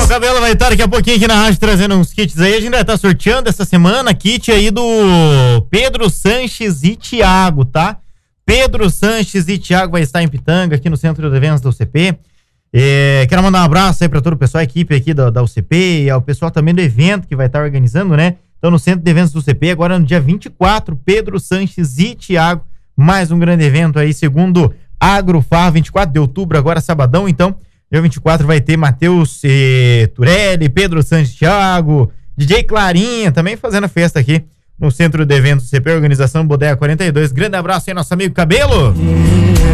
Cabelo vai estar daqui a pouquinho aqui na rádio trazendo uns kits aí. A gente vai estar sorteando essa semana kit aí do Pedro Sanches e Thiago, tá? Pedro Sanches e Thiago vai estar em Pitanga, aqui no Centro de Eventos da UCP. Quero mandar um abraço aí pra todo o pessoal, a equipe aqui da UCP e ao pessoal também do evento que vai estar organizando, né? Então, no Centro de Eventos do UCP, agora no dia 24, Pedro Sanches e Thiago, mais um grande evento aí, segundo Agrofar, 24 de outubro, agora sabadão, então, dia 24 vai ter Matheus Turelli, Pedro Sanches, Thiago, DJ Clarinha, também fazendo festa aqui no Centro de Eventos do UCP, organização Bodega 42. Grande abraço aí, nosso amigo Cabelo.